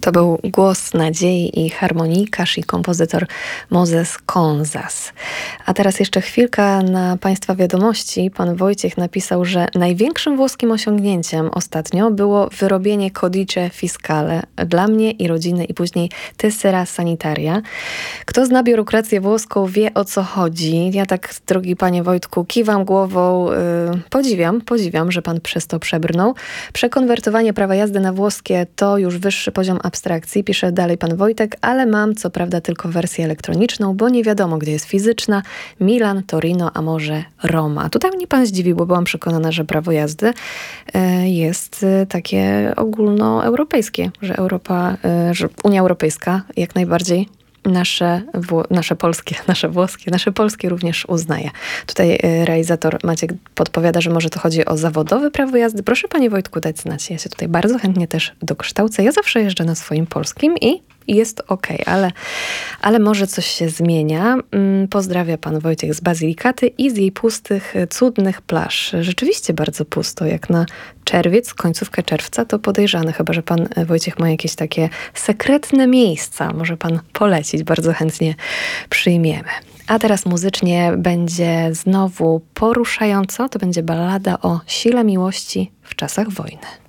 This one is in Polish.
To był głos nadziei i harmonikarz i kompozytor Moses Konzas. A teraz jeszcze chwilka na Państwa wiadomości. Pan Wojciech napisał, że największym włoskim osiągnięciem ostatnio było wyrobienie codice fiscale dla mnie i rodziny i później tessera sanitaria. Kto zna biurokrację włoską, wie, o co chodzi. Ja tak, drogi panie Wojtku, kiwam głową. Podziwiam, że pan przez to przebrnął. Przekonwertowanie prawa jazdy na włoskie to już wyższy poziom abstrakcji, pisze dalej pan Wojtek, ale mam co prawda tylko wersję elektroniczną, bo nie wiadomo, gdzie jest fizyczna. Milan, Torino, a może Roma. Tutaj mnie pan zdziwił, bo byłam przekonana, że prawo jazdy jest takie ogólnoeuropejskie, że że Unia Europejska jak najbardziej nasze polskie, nasze włoskie, nasze polskie również uznaje. Tutaj realizator Maciek podpowiada, że może to chodzi o zawodowe prawo jazdy. Proszę panie Wojtku dać znać. Ja się tutaj bardzo chętnie też dokształcę. Ja zawsze jeżdżę na swoim polskim i jest okej, ale może coś się zmienia. Pozdrawia pan Wojciech z Bazylikaty i z jej pustych, cudnych plaż. Rzeczywiście bardzo pusto, jak na czerwiec, końcówkę czerwca, to podejrzane, chyba że pan Wojciech ma jakieś takie sekretne miejsca. Może pan polecić, bardzo chętnie przyjmiemy. A teraz muzycznie będzie znowu poruszająco, to będzie ballada o sile miłości w czasach wojny.